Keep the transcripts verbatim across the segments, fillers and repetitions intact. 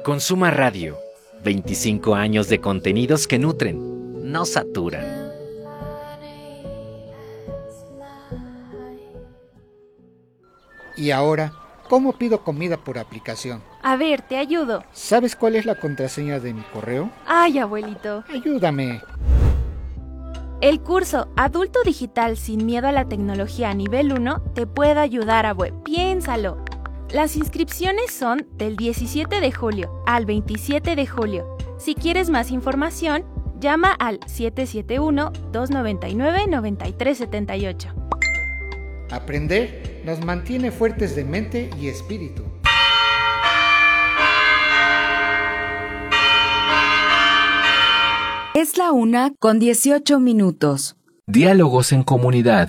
Consuma Radio. veinticinco años de contenidos que nutren, no saturan. Y ahora, ¿cómo pido comida por aplicación? A ver, te ayudo. ¿Sabes cuál es la contraseña de mi correo? Ay, abuelito. Ayúdame. El curso Adulto Digital sin miedo a la tecnología a nivel uno te puede ayudar, abue. Piénsalo. Las inscripciones son del diecisiete de julio al veintisiete de julio. Si quieres más información, llama al siete siete uno, dos nueve nueve, nueve tres siete ocho. Aprender nos mantiene fuertes de mente y espíritu. Es la una con dieciocho minutos. Diálogos en comunidad.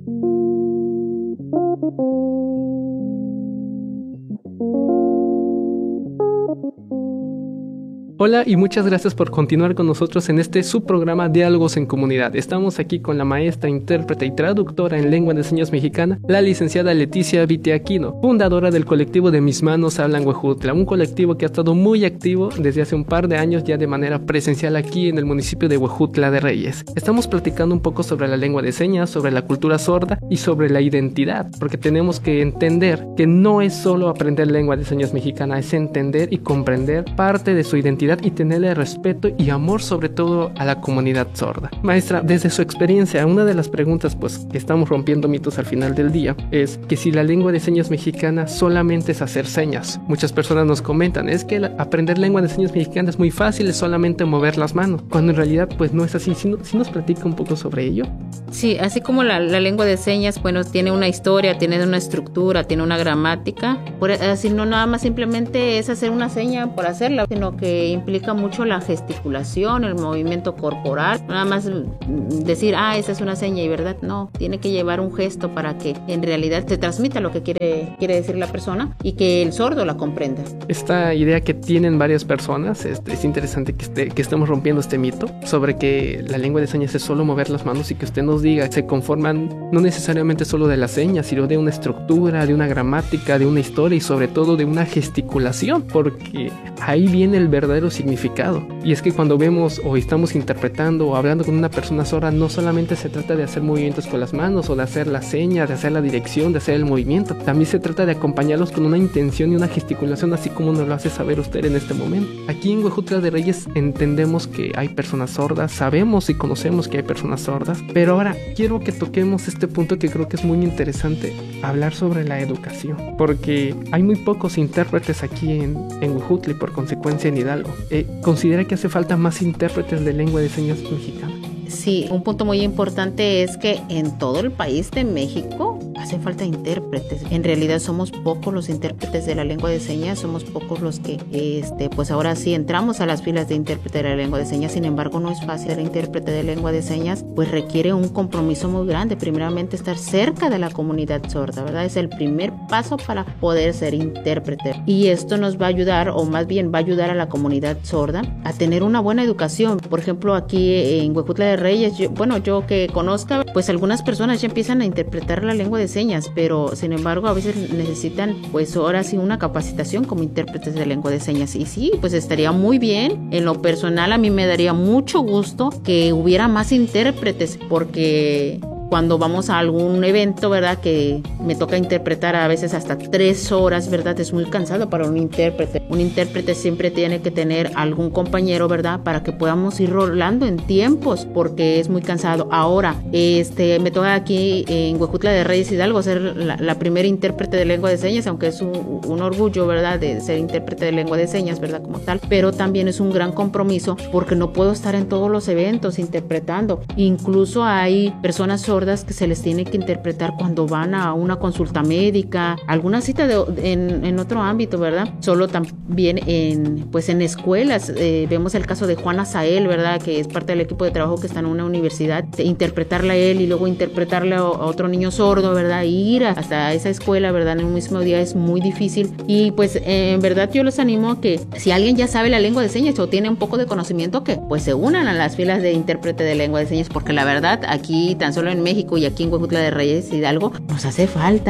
Hola y muchas gracias por continuar con nosotros en este subprograma Diálogos en Comunidad. Estamos aquí con la maestra, intérprete y traductora en lengua de señas mexicana, la licenciada Leticia Viteaquino, fundadora del colectivo de Mis Manos Hablan Huejutla, un colectivo que ha estado muy activo desde hace un par de años ya de manera presencial aquí en el municipio de Huejutla de Reyes. Estamos platicando un poco sobre la lengua de señas, sobre la cultura sorda y sobre la identidad, porque tenemos que entender que no es solo aprender lengua de señas mexicana, es entender y comprender parte de su identidad y tenerle respeto y amor sobre todo a la comunidad sorda. Maestra, desde su experiencia, una de las preguntas pues que estamos rompiendo mitos al final del día es que si la lengua de señas mexicana solamente es hacer señas. Muchas personas nos comentan, es que aprender lengua de señas mexicana es muy fácil, es solamente mover las manos, cuando en realidad pues no es así. ¿Sí, sí nos platica un poco sobre ello? Sí, así como la, la lengua de señas, bueno, tiene una historia, tiene una estructura, tiene una gramática, por, así no nada más simplemente es hacer una seña por hacerla, sino que implica mucho la gesticulación, el movimiento corporal, nada más decir, ah, esa es una seña y verdad, no, tiene que llevar un gesto para que en realidad se transmita lo que quiere, quiere decir la persona y que el sordo la comprenda. Esta idea que tienen varias personas, es, es interesante que, esté, que estemos rompiendo este mito sobre que la lengua de señas es solo mover las manos y que usted nos diga, se conforman no necesariamente solo de las señas, sino de una estructura, de una gramática, de una historia y sobre todo de una gesticulación, porque ahí viene el verdadero significado. Y es que cuando vemos o estamos interpretando o hablando con una persona sorda, no solamente se trata de hacer movimientos con las manos o de hacer la seña, de hacer la dirección, de hacer el movimiento, también se trata de acompañarlos con una intención y una gesticulación, así como nos lo hace saber usted en este momento. Aquí en Huejutla de Reyes entendemos que hay personas sordas, sabemos y conocemos que hay personas sordas, pero ahora quiero que toquemos este punto que creo que es muy interesante, hablar sobre la educación, porque hay muy pocos intérpretes aquí en, en Huejutla y por consecuencia en Hidalgo. Eh, ¿Considera que hace falta más intérpretes de lengua de señas mexicana? Sí, un punto muy importante es que en todo el país de México hacen falta intérpretes. En realidad somos pocos los intérpretes de la lengua de señas, somos pocos los que, este, pues ahora sí entramos a las filas de intérprete de la lengua de señas. Sin embargo, no es fácil ser intérprete de lengua de señas, pues requiere un compromiso muy grande. Primeramente, estar cerca de la comunidad sorda, ¿verdad? Es el primer paso para poder ser intérprete. Y esto nos va a ayudar, o más bien va a ayudar a la comunidad sorda a tener una buena educación. Por ejemplo, aquí en Huejutla de Reyes, yo, bueno, yo que conozca, pues algunas personas ya empiezan a interpretar la lengua de señas, pero sin embargo a veces necesitan pues ahora sí una capacitación como intérpretes de lengua de señas. Y sí, pues estaría muy bien. En lo personal a mí me daría mucho gusto que hubiera más intérpretes, porque cuando vamos a algún evento, ¿verdad?, que me toca interpretar a veces hasta tres horas, ¿verdad?, es muy cansado para un intérprete. Un intérprete siempre tiene que tener algún compañero, ¿verdad?, para que podamos ir rolando en tiempos, porque es muy cansado. Ahora, este, me toca aquí en Huejutla de Reyes Hidalgo ser la, la primera intérprete de lengua de señas, aunque es un, un orgullo, ¿verdad?, de ser intérprete de lengua de señas, ¿verdad?, como tal, pero también es un gran compromiso porque no puedo estar en todos los eventos interpretando. Incluso hay personas sordas que se les tiene que interpretar cuando van a una consulta médica, alguna cita de, en, en otro ámbito, ¿verdad? Solo también en, pues en escuelas. Eh, vemos el caso de Juan Azael, ¿verdad?, que es parte del equipo de trabajo que está en una universidad, de interpretarla a él y luego interpretarle a, a otro niño sordo, ¿verdad? Y ir hasta esa escuela, ¿verdad?, en un mismo día es muy difícil. Y pues eh, en verdad yo los animo a que si alguien ya sabe la lengua de señas o tiene un poco de conocimiento, que pues se unan a las filas de intérprete de lengua de señas, porque la verdad aquí tan solo en México y aquí en Huejutla de Reyes Hidalgo nos hace falta.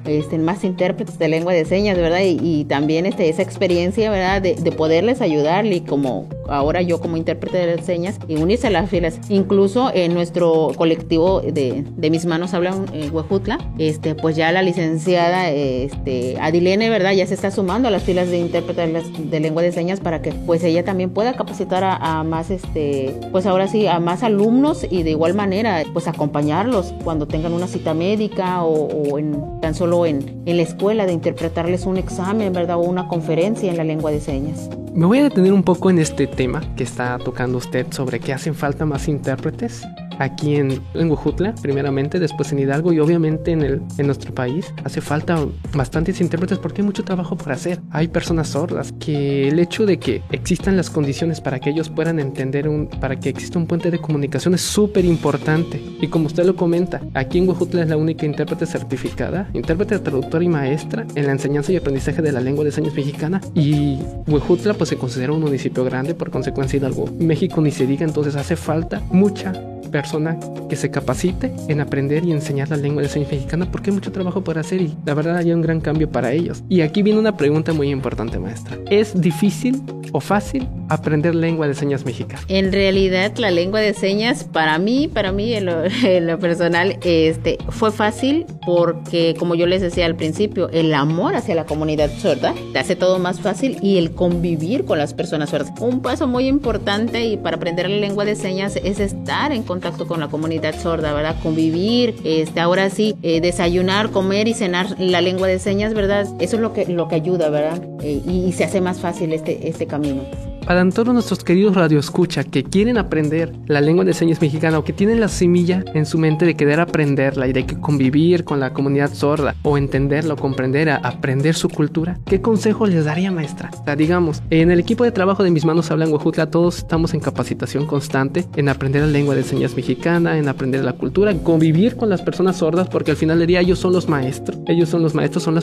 este, más intérpretes de lengua de señas, ¿verdad? Y, y también este, esa experiencia, ¿verdad? De, de poderles ayudar, y como ahora yo como intérprete de señas, y unirse a las filas. Incluso en nuestro colectivo de, de Mis Manos Hablan eh, Huejutla, este, pues ya la licenciada este, Adilene, ¿verdad? Ya se está sumando a las filas de intérpretes de, de lengua de señas para que pues ella también pueda capacitar a, a más, este, pues ahora sí, a más alumnos, y de igual manera pues acompañarlos cuando tengan una cita médica o, o en, tan solo en, en la escuela, de interpretarles un examen, ¿verdad? O una conferencia en la lengua de señas. Me voy a detener un poco en este tema que está tocando usted sobre que hacen falta más intérpretes aquí en, en Huejutla, primeramente, después en Hidalgo y obviamente en, el, en nuestro país. Hace falta bastantes intérpretes porque hay mucho trabajo por hacer. Hay personas sordas que el hecho de que existan las condiciones para que ellos puedan entender, un, para que exista un puente de comunicación es súper importante. Y como usted lo comenta, aquí en Huejutla es la única intérprete certificada, intérprete, traductora y maestra en la enseñanza y aprendizaje de la lengua de señas mexicana. Y Huejutla pues se considera un municipio grande, por consecuencia Hidalgo, México ni se diga. Entonces hace falta mucha persona que se capacite en aprender y enseñar la lengua de señas mexicana, porque hay mucho trabajo por hacer y la verdad hay un gran cambio para ellos. Y aquí viene una pregunta muy importante, maestra. ¿Es difícil o fácil aprender lengua de señas mexicana? En realidad la lengua de señas para mí, para mí en lo, en lo personal este, fue fácil porque, como yo les decía al principio, el amor hacia la comunidad sorda te hace todo más fácil, y el convivir con las personas sordas. Un paso muy importante y para aprender la lengua de señas es estar en contacto con la comunidad sorda, ¿verdad? Convivir, este, ahora sí, eh, desayunar, comer y cenar la lengua de señas, ¿verdad? Eso es lo que, lo que ayuda, ¿verdad? Eh, y, y se hace más fácil este, este camino. Para todos nuestros queridos radioescucha que quieren aprender la lengua de señas mexicana o que tienen la semilla en su mente de querer aprenderla y de que convivir con la comunidad sorda o entenderla o comprender, a aprender su cultura, ¿qué consejo les daría, maestra? O sea, digamos, en el equipo de trabajo de Mis Manos Hablan Huejutla todos estamos en capacitación constante en aprender la lengua de señas mexicana, en aprender la cultura, en convivir con las personas sordas, porque al final del día ellos son los maestros, ellos son los maestros, son las